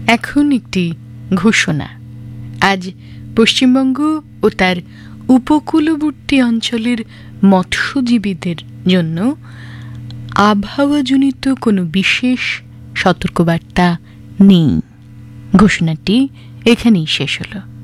এখন একটি ঘোষণা। আজ পশ্চিমবঙ্গ ও তার উপকূলবর্তী অঞ্চলের মৎস্যজীবীদের জন্য আবহাওয়াজনিত কোনো বিশেষ সতর্কবার্তা নেই। ঘোষণাটি এখানেই শেষ হলো।